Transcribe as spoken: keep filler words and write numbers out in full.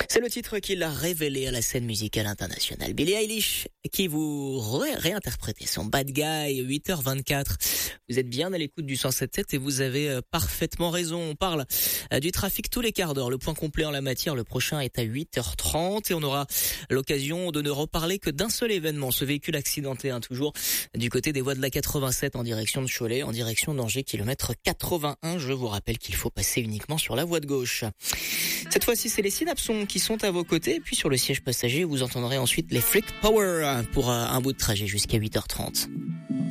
C'est le titre qui l'a révélé à la scène musicale internationale. Billie Eilish, qui vous ré- réinterprétait son Bad Guy, huit heures vingt-quatre. Vous êtes bien à l'écoute du cent sept sept et vous avez parfaitement raison. On parle du trafic tous les quarts d'heure. Le point complet en la matière, le prochain est à huit heures trente et on aura l'occasion de ne reparler que d'un seul événement. Ce véhicule accidenté, hein, toujours du côté des voies de la quatre-vingt-sept en direction de Cholet, en direction d'Angers, kilomètre quatre-vingt-un. Je vous rappelle qu'il faut passer uniquement sur la voie de gauche. Cette fois-ci, c'est les Synapsons qui sont à vos côtés. Et puis sur le siège passager, vous entendrez ensuite les Freak Power pour un bout de trajet jusqu'à huit heures trente.